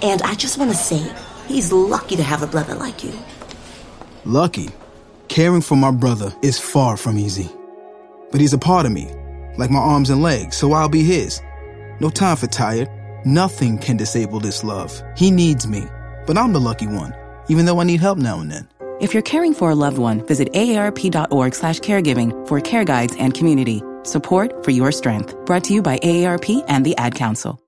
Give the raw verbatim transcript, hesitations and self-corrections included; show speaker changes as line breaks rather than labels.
And I just want to say, he's lucky to have a brother like you.
Lucky? Caring for my brother is far from easy. But he's a part of me, like my arms and legs, so I'll be his. No time for tired. Nothing can disable this love. He needs me, but I'm the lucky one, even though I need help now and then.
If you're caring for a loved one, visit aarp.org slash caregiving for care guides and community. Support for your strength. Brought to you by A A R P and the Ad Council.